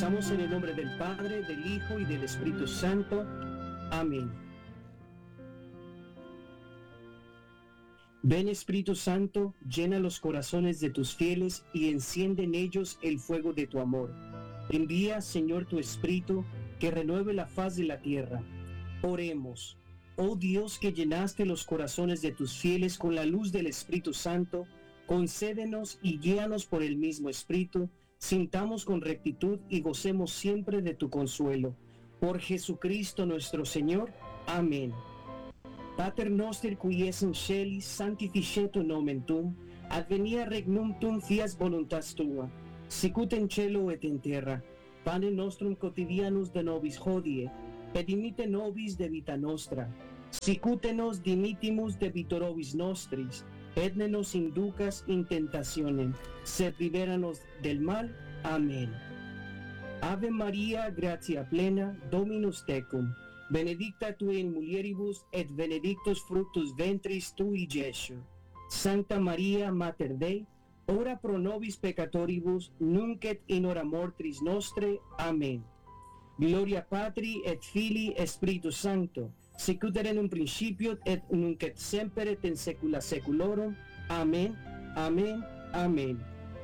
Comenzamos en el nombre del Padre, del Hijo y del Espíritu Santo. Amén. Ven, Espíritu Santo, llena los corazones de tus fieles y enciende en ellos el fuego de tu amor. Envía, Señor, tu Espíritu, que renueve la faz de la tierra. Oremos. Oh Dios, que llenaste los corazones de tus fieles con la luz del Espíritu Santo, concédenos y guíanos por el mismo Espíritu, sintamos con rectitud y gocemos siempre de tu consuelo. Por Jesucristo nuestro Señor. Amén. Pater noster qui es in celis, sanctificetur nomen tuum, advenia regnum tuum, fiat voluntas tua, sicut in cielo et in terra. Pane nostrum quotidianus de nobis hodie, et dimitte nobis debita nostra, sicut nos dimittimus debitoribus nostris, et ne nos inducas in tentationem, sed liberanos del mal. Amén. Ave Maria, gratia plena, Dominus tecum, benedicta tu in mulieribus, et benedictus fructus ventris tui, Iesus. Santa Maria, Mater Dei, ora pro nobis peccatoribus, nunc et in hora mortis nostre. Amén. Gloria Patri et Filii Spiritus Sancto, sicut erat in un principio et nunc et semper et in saecula saeculorum. Amén, amén, amén.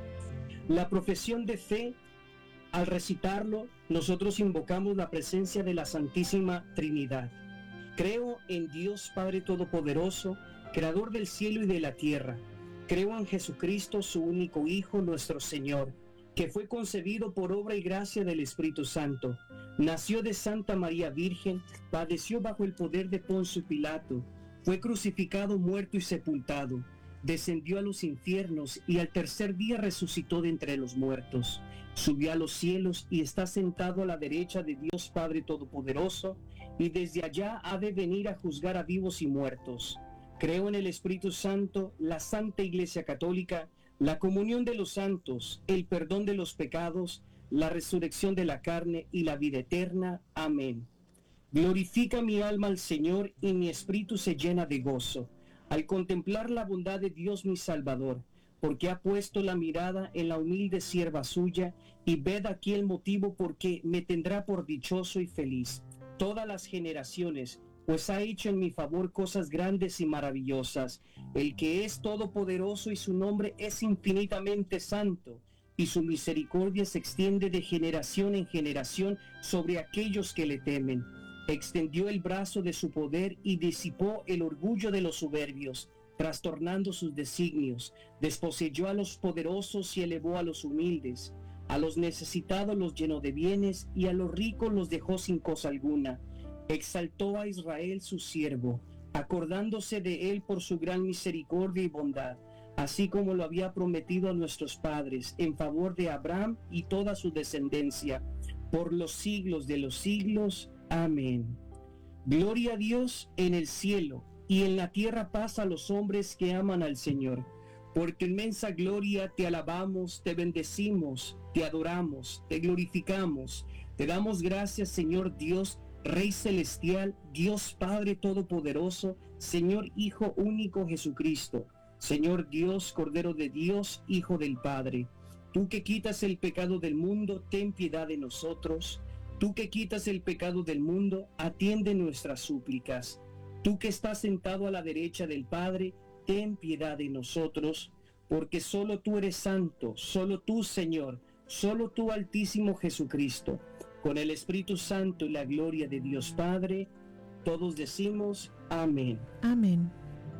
La profesión de fe, al recitarlo, nosotros invocamos la presencia de la Santísima Trinidad. Creo en Dios Padre Todopoderoso, Creador del cielo y de la tierra. Creo en Jesucristo, su único Hijo, nuestro Señor, que fue concebido por obra y gracia del Espíritu Santo. Nació de Santa María Virgen, padeció bajo el poder de Poncio Pilato, fue crucificado, muerto y sepultado, descendió a los infiernos y al tercer día resucitó de entre los muertos. Subió a los cielos y está sentado a la derecha de Dios Padre Todopoderoso, y desde allá ha de venir a juzgar a vivos y muertos. Creo en el Espíritu Santo, la Santa Iglesia Católica, la comunión de los santos, el perdón de los pecados, la resurrección de la carne y la vida eterna. Amén. Glorifica mi alma al Señor y mi espíritu se llena de gozo al contemplar la bondad de Dios mi Salvador, porque ha puesto la mirada en la humilde sierva suya, y ved aquí el motivo por qué me tendrá por dichoso y feliz todas las generaciones, pues ha hecho en mi favor cosas grandes y maravillosas. El que es todopoderoso y su nombre es infinitamente santo, y su misericordia se extiende de generación en generación sobre aquellos que le temen. Extendió el brazo de su poder y disipó el orgullo de los soberbios, trastornando sus designios. Desposeyó a los poderosos y elevó a los humildes. A los necesitados los llenó de bienes y a los ricos los dejó sin cosa alguna. Exaltó a Israel su siervo, acordándose de él por su gran misericordia y bondad, así como lo había prometido a nuestros padres, en favor de Abraham y toda su descendencia, por los siglos de los siglos. Amén. Gloria a Dios en el cielo, y en la tierra paz a los hombres que aman al Señor. Por tu inmensa gloria te alabamos, te bendecimos, te adoramos, te glorificamos. Te damos gracias, Señor Dios, Rey celestial, Dios Padre todopoderoso, Señor Hijo único Jesucristo, Señor Dios, Cordero de Dios, Hijo del Padre. Tú que quitas el pecado del mundo, ten piedad de nosotros. Tú que quitas el pecado del mundo, atiende nuestras súplicas. Tú que estás sentado a la derecha del Padre, ten piedad de nosotros, porque solo tú eres santo, solo tú, Señor, solo tú, Altísimo Jesucristo, con el Espíritu Santo y la gloria de Dios Padre, todos decimos amén. Amén.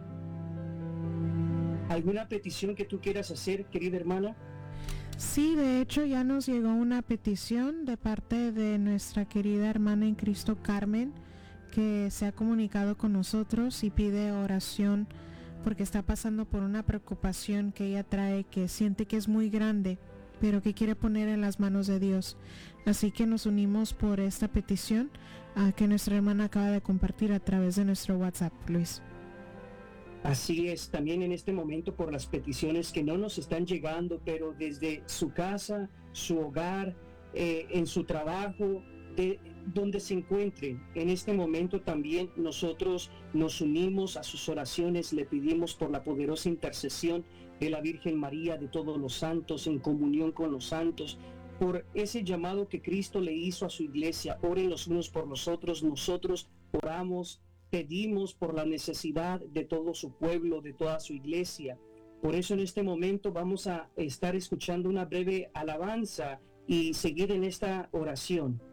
¿Alguna petición que tú quieras hacer, querida hermana? Sí, de hecho ya nos llegó una petición de parte de nuestra querida hermana en Cristo, Carmen, que se ha comunicado con nosotros y pide oración porque está pasando por una preocupación que ella trae, que siente que es muy grande, pero que quiere poner en las manos de Dios. Así que nos unimos por esta petición que nuestra hermana acaba de compartir a través de nuestro WhatsApp, Luis. Así es, también en este momento por las peticiones que no nos están llegando, pero desde su casa, su hogar, en su trabajo, donde se encuentren. En este momento también nosotros nos unimos a sus oraciones, le pedimos por la poderosa intercesión de la Virgen María, de todos los santos, en comunión con los santos, por ese llamado que Cristo le hizo a su iglesia. Oren los unos por los otros. Nosotros oramos, pedimos por la necesidad de todo su pueblo, de toda su iglesia. Por eso en este momento vamos a estar escuchando una breve alabanza y seguir en esta oración.